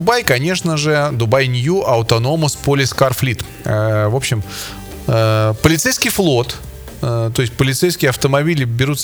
Дубай, конечно же, Dubai New Autonomous Police Car Fleet. В общем, полицейский флот, то есть полицейские автомобили берутся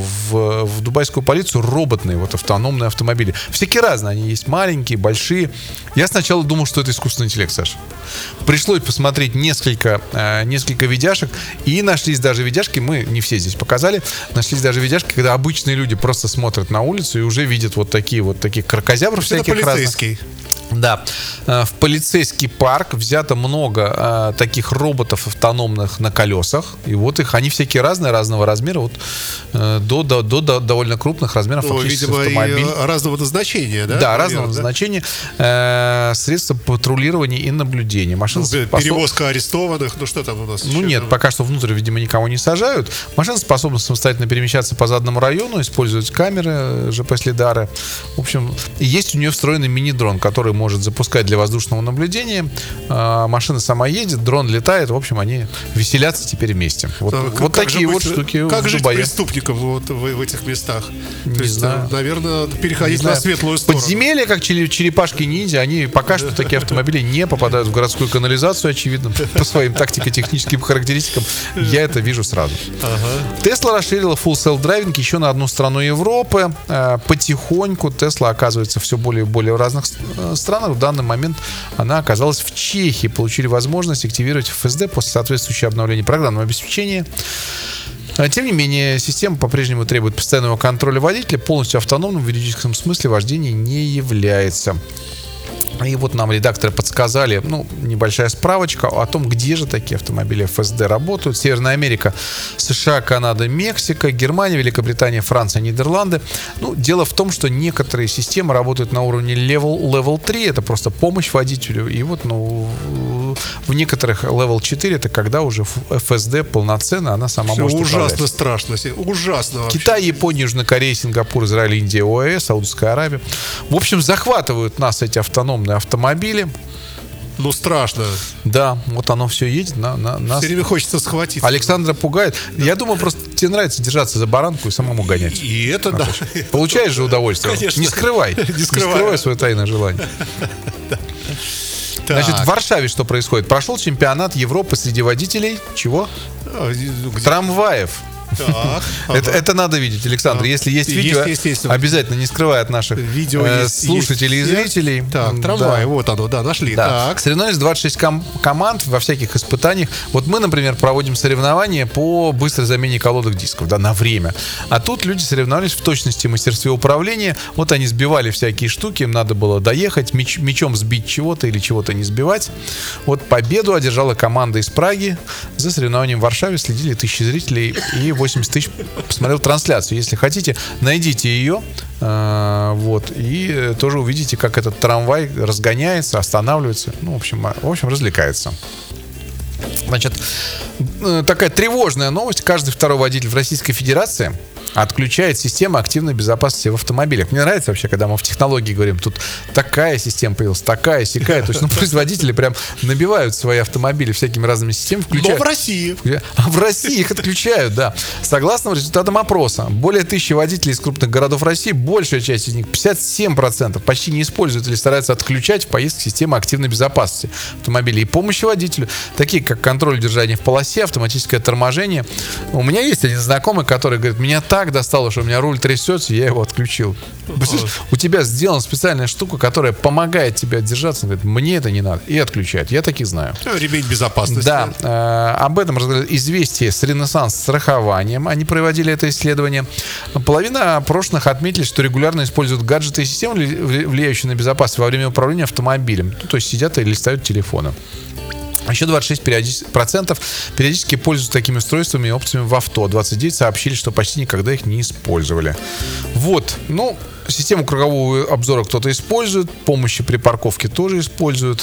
в дубайскую полицию, роботные, вот автономные автомобили. Всякие разные, они есть маленькие, большие. Я сначала думал, что это искусственный интеллект, Саша. Пришлось посмотреть несколько видяшек, и нашлись даже видяшки, мы не все здесь показали, нашлись даже видяшки, когда обычные люди просто смотрят на улицу и уже видят вот таких кракозябров всяких полицейский. разных. Да, в полицейский парк взято много таких роботов автономных на колесах. И вот они всякие разные, разного размера, вот до довольно крупных размеров. Видимо, автомобиль. И разного назначения, да? Да, разного назначения. Средства патрулирования и наблюдения. Перевозка арестованных, что там у нас? Нет, пока что внутрь, видимо, никого не сажают. Машина способна самостоятельно перемещаться по заданному району, использовать камеры, ЖП-следары. В общем, есть у нее встроенный мини-дрон, который может запускать для воздушного наблюдения. Машина сама едет, дрон летает. В общем, они веселятся теперь вместе. Вот такие вот штуки. Как жить преступникам в этих местах? Не знаю. Наверное, переходить на светлую сторону. Подземелья, как черепашки-ниндзя, они пока что такие автомобили не попадают в городскую канализацию, очевидно, по своим тактико-техническим характеристикам. Я это вижу сразу. Tesla расширила Full Self-Driving еще на одну страну Европы. Потихоньку Tesla оказывается все более и более в разных странах. В данный момент она оказалась в Чехии. Получили возможность активировать FSD после соответствующего обновления программного обеспечения. Тем не менее, система по-прежнему требует постоянного контроля водителя. Полностью автономным в юридическом смысле вождение не является. И вот нам редакторы подсказали, небольшая справочка о том, где же такие автомобили FSD работают. Северная Америка, США, Канада, Мексика, Германия, Великобритания, Франция, Нидерланды. Дело в том, что некоторые системы работают на уровне level 3, это просто помощь водителю. И вот, в некоторых level 4, это когда уже FSD полноценно, она сама все может ужасно управлять. Страшно, ужасно вообще. Китай, Япония, Южная Корея, Сингапур, Израиль, Индия, ОАЭ, Саудовская Аравия. В общем, захватывают нас эти автономные автомобили. Страшно. Да, вот оно все едет на нас. Все время хочется схватить. Александра пугает. Да. Я думаю, просто тебе нравится держаться за баранку и самому гонять. И это да. Получаешь же удовольствие. Конечно. Не скрывай. Не скрывай свое тайное желание. Значит, в Варшаве что происходит? Прошел чемпионат Европы среди водителей чего? Трамваев. Это надо видеть, Александр. Если есть видео, обязательно, не скрывая от наших слушателей и зрителей. Так, трамвай, вот оно, да, нашли. Соревновались 26 команд во всяких испытаниях. Вот мы, например, проводим соревнования по быстрой замене колодок дисков, на время. А тут люди соревновались в точности и мастерстве управления. Вот они сбивали всякие штуки, им надо было доехать, мячом сбить чего-то или чего-то не сбивать. Вот победу одержала команда из Праги. За соревнованием в Варшаве следили тысячи зрителей и 80 тысяч посмотрел трансляцию. Если хотите, найдите ее, и тоже увидите, как этот трамвай разгоняется, останавливается. В общем, развлекается. Значит, такая тревожная новость. Каждый второй водитель в Российской Федерации отключает систему активной безопасности в автомобилях. Мне нравится вообще, когда мы в технологии говорим, тут такая система появилась, такая, сякая. То есть, производители прям набивают свои автомобили всякими разными системами, включают. Но в России. В России их отключают, да. Согласно результатам опроса, более 1000 водителей из крупных городов России, большая часть из них, 57%, почти не используют или стараются отключать в поездке системы активной безопасности автомобилей и помощи водителю, такие как контроль удержания в полосе, автоматическое торможение. У меня есть один знакомый, который говорит, меня так достало, что у меня руль трясется, я его отключил. У тебя сделана специальная штука, которая помогает тебе отдержаться. Он говорит, мне это не надо. И отключает. Я таких знаю. Ремень безопасности. Да. Об этом рассказали «Известия» с Ренессанс страхованием. Они проводили это исследование. Половина опрошенных отметили, что регулярно используют гаджеты и системы, влияющие на безопасность во время управления автомобилем. То есть сидят и листают телефоны. Еще 26% периодически пользуются такими устройствами и опциями в авто. 29% сообщили, что почти никогда их не использовали. Вот, систему кругового обзора кто-то использует, помощи при парковке тоже используют.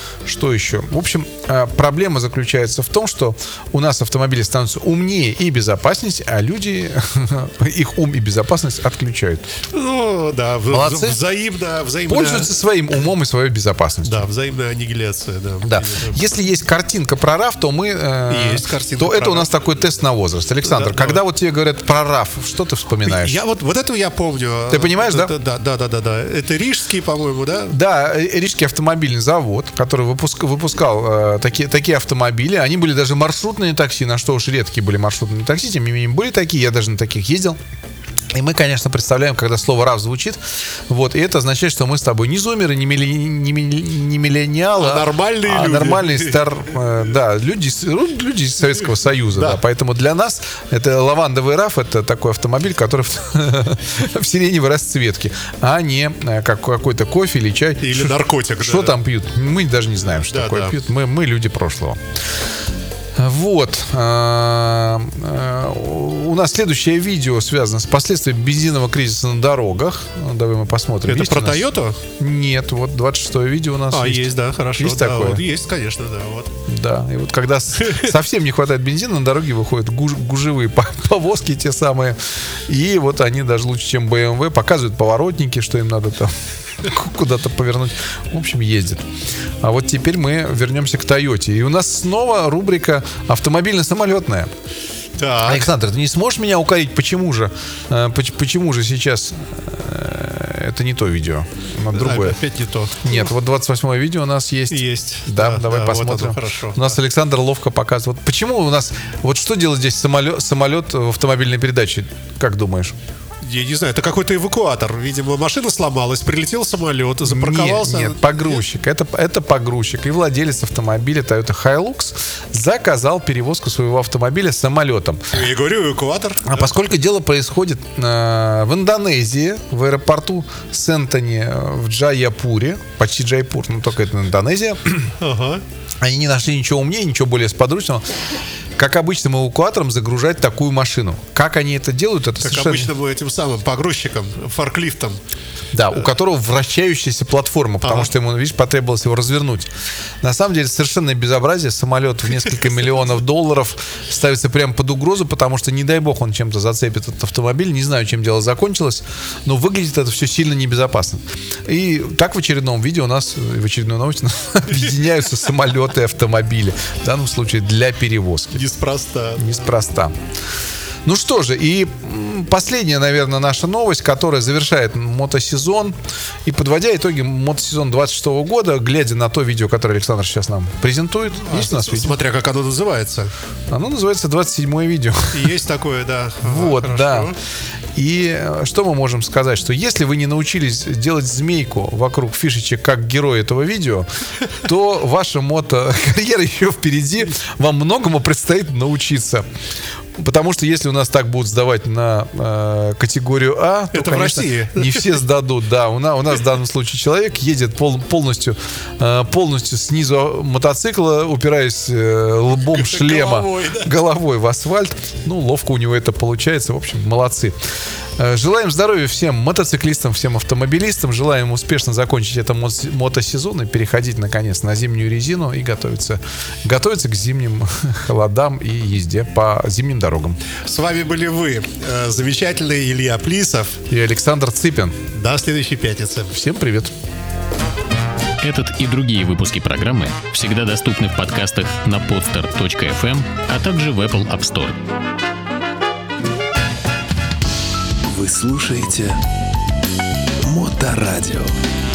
Что еще? В общем, проблема заключается в том, что у нас автомобили становятся умнее и безопаснее, а люди их ум и безопасность отключают. Ну, да. Молодцы. Взаимная... Пользуются своим умом и своей безопасностью. Да, взаимная аннигиляция, да. Да. Если есть картинка про RAV, то мы... Есть картинка то про это у нас RAV. такой тест на возраст. Александр, Да, когда вот тебе говорят про RAV, что ты вспоминаешь? Я вот этого я помню. Ты понимаешь, да? Да. Это рижский, по-моему, да? Да, Рижский автомобильный завод, который выпускал такие автомобили. Они были даже маршрутные такси, на что уж редкие были маршрутные такси, тем не менее были такие, я даже на таких ездил. И мы, конечно, представляем, когда слово «RAV» звучит, вот, и это означает, что мы с тобой не зумеры, не миллениалы, а нормальные люди. Нормальные люди из Советского Союза. Да. Да. Поэтому для нас это лавандовый RAV, это такой автомобиль, который в сиреневой расцветке, а не как какой-то кофе или чай. Или наркотик. Что там пьют? Мы даже не знаем, что такое пьют. Мы люди прошлого. Вот. У нас следующее видео связано с последствиями бензинового кризиса на дорогах. Давай мы посмотрим. Это про Toyota? Нет, вот 26-е видео у нас есть. Есть, да, хорошо. Есть да, такое? Вот, есть, конечно, да. Вот. Да, и вот когда совсем не хватает бензина, на дороге выходят гужевые повозки те самые. И вот они даже лучше, чем BMW, показывают поворотники, что им надо там куда-то повернуть. В общем, ездит. А вот теперь мы вернемся к Тойоте. И у нас снова рубрика автомобильно-самолетная. Так. Александр, ты не сможешь меня укорить, почему же сейчас это не то видео, но другое. Опять не то. Нет, вот 28-е видео у нас есть. Есть. Да, давай посмотрим. Вот хорошо. У нас Александр ловко показывает. Почему у нас, вот что делает здесь самолет в автомобильной передаче, как думаешь? Я не знаю, это какой-то эвакуатор. Видимо, машина сломалась, прилетел самолет, запарковался. Нет, погрузчик. Это погрузчик. И владелец автомобиля Toyota Hilux заказал перевозку своего автомобиля самолетом. Я говорю, эвакуатор. А поскольку дело происходит в Индонезии, в аэропорту Сентани в Джайапуре, почти Джайпур, но только это Индонезия, они не нашли ничего умнее, ничего более сподручного, как обычным эвакуатором загружать такую машину. Как они это делают, это как совершенно... обычным этим самым погрузчиком, форклифтом. Да, у которого вращающаяся платформа, потому что ему, видишь, потребовалось его развернуть. На самом деле, совершенное безобразие. Самолет в несколько миллионов долларов ставится прямо под угрозу, потому что, не дай бог, он чем-то зацепит этот автомобиль. Не знаю, чем дело закончилось, но выглядит это все сильно небезопасно. И так в очередном видео у нас, в очередной новости, объединяются самолеты и автомобили. В данном случае для перевозки. Неспроста. Ну что же, и последняя, наверное, наша новость, которая завершает мотосезон. И подводя итоги мотосезона 26 года, глядя на то видео, которое Александр сейчас нам презентует. Есть у нас видео? Смотря как оно называется. Оно называется 27-е видео. Есть такое, да. Вот, да. И что мы можем сказать? Что если вы не научились делать змейку вокруг фишечек, как герой этого видео, то ваша мотокарьера еще впереди. Вам многому предстоит научиться. Потому что если у нас так будут сдавать на категорию А, то, это конечно, в России. Не все сдадут. Да, у нас в данном случае человек едет полностью снизу мотоцикла, упираясь лбом шлема головой в асфальт. Ну, ловко у него это получается. В общем, молодцы. Желаем здоровья всем мотоциклистам, всем автомобилистам. Желаем успешно закончить этот мотосезон и переходить, наконец, на зимнюю резину и готовиться к зимним холодам и езде по зимним дорогам. С вами были вы, замечательный Илья Плисов и Александр Цыпин. До следующей пятницы. Всем привет. Этот и другие выпуски программы всегда доступны в подкастах на podster.fm, а также в Apple App Store. Вы слушаете Моторадио.